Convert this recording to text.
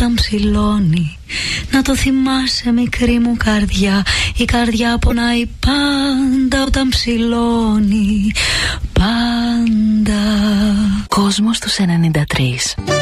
όταν ψηλώνει. Να το θυμάσαι μικρή μου καρδιά, η καρδιά πονάει πάντα όταν ψηλώνει. Πάντα. Κόσμος τους 93.